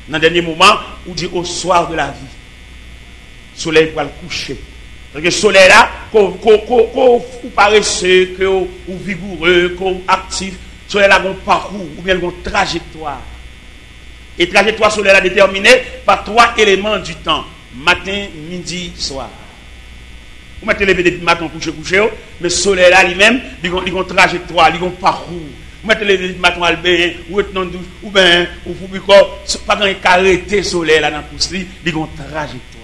Dans le dernier moment, on dit au soir de la vie. Le soleil va le coucher. Donc le soleil là, qu'on paresseux, qu'on vigoureux, qu'on actif, le soleil là, un parcours ou bien une trajectoire. Et trajectoire soleil là déterminée par 3 éléments du temps. Matin, midi, soir. Vous mettez lever depuis matin, coucher, mais le soleil là lui-même, il a une trajectoire, il a un parcours. Vous mettez lever depuis matin, ou bien, ou pas quand il arrêté le soleil là dans le pouce, il a une trajectoire.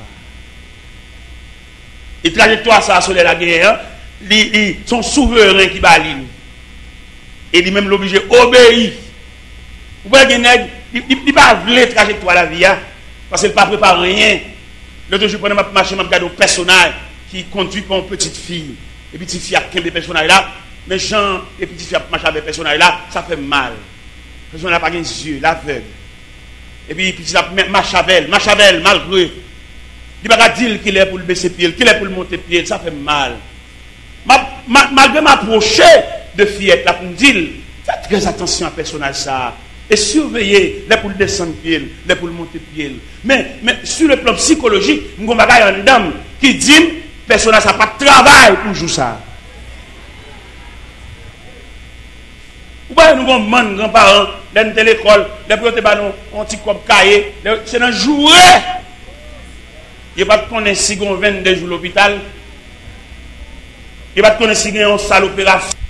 Et trajectoire, ça, soleil la guerre, son souverain qui va l'île. Et lui-même l'obligé obéir. Vous voyez, il ne va pas la trajectoire la vie, parce qu'il ne pas préparer rien. L'autre jour, je marche, je regarde un personnage qui conduit pour une petite fille. Et puis, petite fille a 15 personnages là, mais Jean et petite fille a marché avec personnage là, ça fait mal. Le personnage n'a pas les yeux, l'aveugle. Et puis, petite fille marche avec elle, malgré. Il ne va pas dire qu'il est pour le baisser pied, qu'il est pour le monter pied, ça fait mal. Malgré m'approcher de fillette là pour me dire, faites très attention à personnage ça. Et surveiller les pour le descendre pied, les pour le monter pied. Mais sur le plan psychologique, nous avons une dame qui dit, personnage ça pas de travail pour jouer ça. Vous voyez, nous avons grands-parents, dans l'école, les pour on petit comme cahier, c'est dans jouer. Il n'y a pas de connaître si on 22 jours à l'hôpital. Il n'y a pas de connaître si on salle opération.